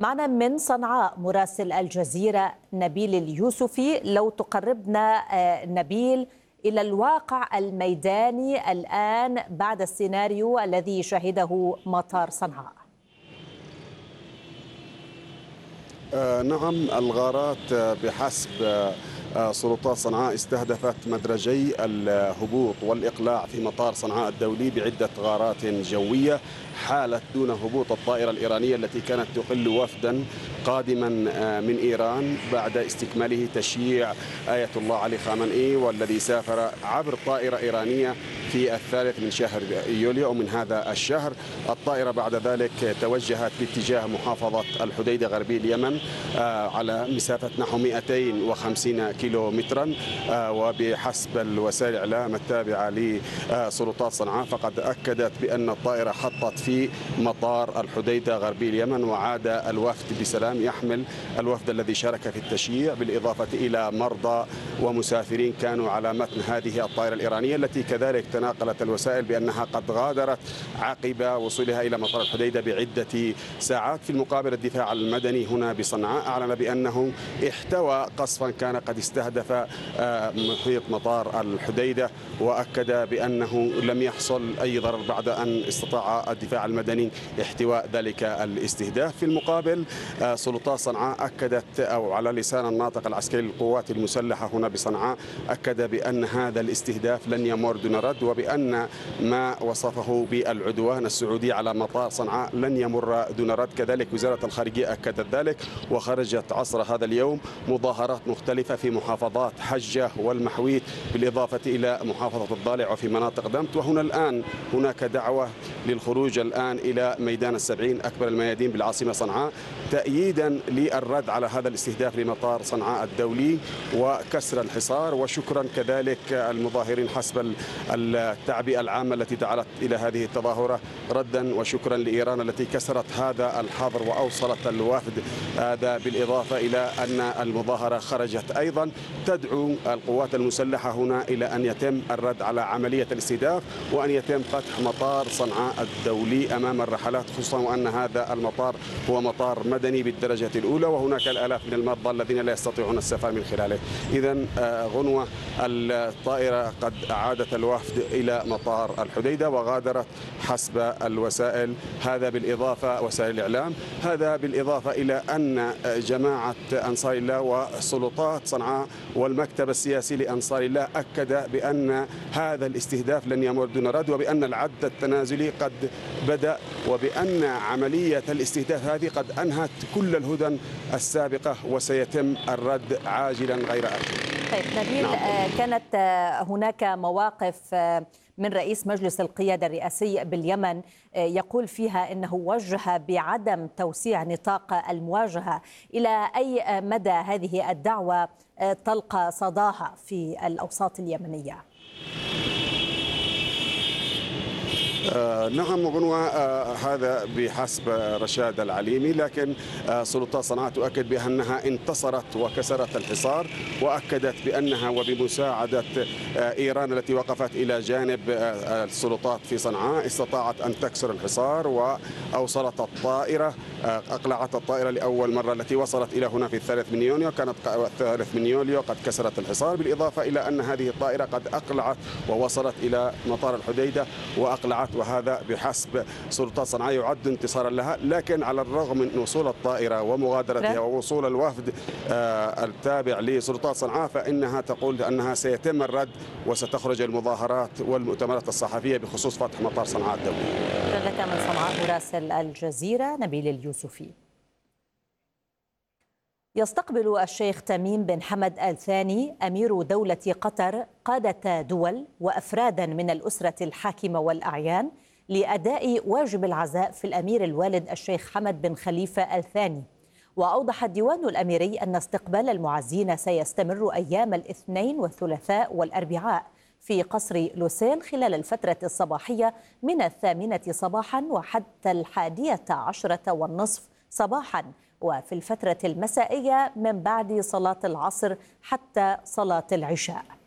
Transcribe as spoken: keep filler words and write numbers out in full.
معنا من صنعاء مراسل الجزيرة نبيل اليوسفي. لو تقربنا نبيل إلى الواقع الميداني الآن بعد السيناريو الذي شهده مطار صنعاء. آه نعم، الغارات بحسب سلطات صنعاء استهدفت مدرجي الهبوط والإقلاع في مطار صنعاء الدولي بعدة غارات جوية حالت دون هبوط الطائرة الإيرانية التي كانت تقل وفدا قادما من إيران بعد استكماله تشييع آية الله علي خامنئي، والذي سافر عبر طائرة إيرانية في الثالث من شهر يوليو أو من هذا الشهر. الطائرة بعد ذلك توجهت باتجاه محافظة الحديدة غربي اليمن على مسافة نحو مئتين وخمسين كيلو مترا، وبحسب الوسائل الإعلام التابعة لسلطات صنعاء فقد أكدت بأن الطائرة حطت في مطار الحديدة غربي اليمن، وعاد الوفد بسلام يحمل الوفد الذي شارك في التشييع، بالإضافة إلى مرضى ومسافرين كانوا على متن هذه الطائرة الإيرانية التي كذلك تناقلت الوسائل بأنها قد غادرت عقب وصولها إلى مطار الحديدة بعدة ساعات. في المقابل الدفاع المدني هنا بصنعاء أعلن بأنه احتوى قصفا كان قد استهدف محيط مطار الحديدة، وأكد بأنه لم يحصل أي ضرر بعد أن استطاع الدفاع المدني احتواء ذلك الاستهداف. في المقابل سلطات صنعاء أكدت، أو على لسان الناطق العسكري للقوات المسلحة هنا بصنعاء، أكد بأن هذا الاستهداف لن يمر دون رد، وبأن ما وصفه بالعدوان السعودي على مطار صنعاء لن يمر دون رد. كذلك وزارة الخارجية أكدت ذلك، وخرجت عصر هذا اليوم مظاهرات مختلفة في محافظات حجة والمحويت بالإضافة إلى محافظة الضالع وفي مناطق دمت. وهنا الآن هناك دعوة للخروج الآن إلى ميدان السبعين أكبر الميادين بالعاصمة صنعاء تأييدا للرد على هذا الاستهداف لمطار صنعاء الدولي وكسر الحصار، وشكرا كذلك المظاهرين حسب التعبئة العامة التي دعت إلى هذه التظاهرة ردا وشكرا لإيران التي كسرت هذا الحظر وأوصلت الوفد هذا، بالإضافة إلى أن المظاهرة خرجت أيضا تدعو القوات المسلحة هنا إلى أن يتم الرد على عملية الاستهداف وأن يتم فتح مطار صنعاء الدولي أمام الرحلات، خصوصا وأن هذا المطار هو مطار مدني بالدرجة الأولى وهناك الآلاف من المرضى الذين لا يستطيعون السفر من خلاله. إذا غنوة الطائرة قد أعادت الوفد إلى مطار الحديدة وغادرت حسب الوسائل، هذا بالإضافة وسائل الإعلام، هذا بالإضافة إلى أن جماعة أنصار الله وسلطات صنعاء والمكتب السياسي لأنصار الله أكد بأن هذا الاستهداف لن يمر دون رد، وبأن العد التنازلي قد بدأ، وبأن عملية الاستهداف هذه قد أنهت كل الهدن السابقة وسيتم الرد عاجلا غير آجل. طيب نبيل، نعم. كانت هناك مواقف من رئيس مجلس القيادة الرئاسي باليمن يقول فيها أنه وجه بعدم توسيع نطاق المواجهة. إلى أي مدى هذه الدعوة تلقى صداها في الأوساط اليمنية؟ آه نعم غنوة، آه هذا بحسب رشاد العليمي، لكن آه سلطات صنعاء تؤكد بأنها انتصرت وكسرت الحصار، وأكدت بأنها وبمساعدة آه إيران التي وقفت إلى جانب آه السلطات في صنعاء استطاعت أن تكسر الحصار وأوصلت الطائرة، آه أقلعت الطائرة لأول مرة التي وصلت إلى هنا في الثالث من يوليو، كانت الثالث من يوليو قد كسرت الحصار، بالإضافة إلى أن هذه الطائرة قد أقلعت ووصلت إلى مطار الحديدة وأقلعت، وهذا بحسب سلطات صنعاء يعد انتصارا لها. لكن على الرغم من وصول الطائرة ومغادرتها ووصول الوفد آه التابع لسلطات صنعاء فإنها تقول أنها سيتم الرد وستخرج المظاهرات والمؤتمرات الصحفية بخصوص فتح مطار صنعاء الدولي. لك من صنعاء مراسل الجزيرة نبيل اليوسفي. يستقبل الشيخ تميم بن حمد آل ثاني أمير دولة قطر قادة دول وأفرادا من الأسرة الحاكمة والأعيان لأداء واجب العزاء في الأمير الوالد الشيخ حمد بن خليفة آل ثاني. وأوضح الديوان الأميري أن استقبال المعزين سيستمر أيام الاثنين والثلاثاء والأربعاء في قصر لوسيل خلال الفترة الصباحية من الثامنة صباحا وحتى الحادية عشرة والنصف صباحا، وفي الفترة المسائية من بعد صلاة العصر حتى صلاة العشاء.